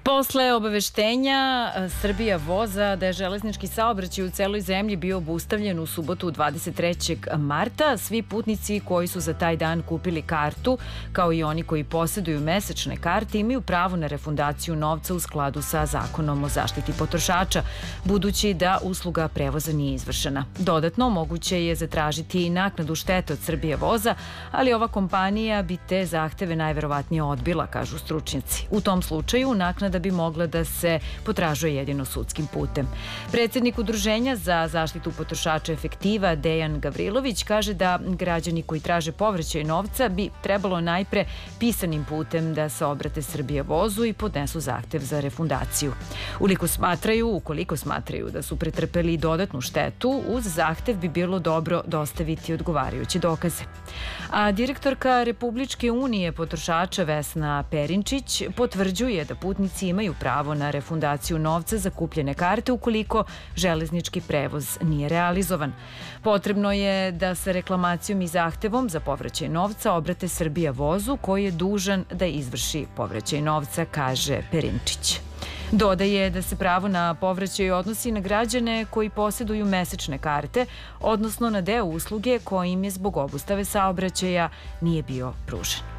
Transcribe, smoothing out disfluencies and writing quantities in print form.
Posle obaveštenja Srbija voza da je železnički saobraćaj u celoj zemlji bio obustavljen u subotu 23. marta, svi putnici koji su za taj dan kupili kartu, kao i oni koji poseduju mesečne karte, imaju pravo na refundaciju novca u skladu sa Zakonom o zaštiti potrošača, budući da usluga prevoza nije izvršena. Dodatno, moguće je zatražiti i naknadu štete od Srbija voza, ali ova kompanija bi te zahteve najverovatnije odbila, kažu stručnjaci. U tom slučaju, naknada bi mogla da se potražuje jedino sudskim putem. Predsednik Udruženja za zaštitu potrošača Efektiva, Dejan Gavrilović, kaže da građani koji traže povraćaj novca bi trebalo najpre pisanim putem da se obrate Srbija vozu i podnesu zahtev za refundaciju. Ukoliko smatraju da su pretrpeli dodatnu štetu, uz zahtev bi bilo dobro dostaviti odgovarajuće dokaze. A direktorka Republičke unije potrošača Vesna Perinčić potvrđuje da putnici imaju pravo na refundaciju novca za kupljene karte ukoliko železnički prevoz nije realizovan. Potrebno je da sa reklamacijom i zahtevom za povraćaj novca obrate Srbija vozu koji je dužan da izvrši povraćaj novca, kaže Perinčić. Dodaje da se pravo na povraćaj odnosi na građane koji poseduju mesečne karte, odnosno na deo usluge kojim je zbog obustave saobraćaja nije bio pružen.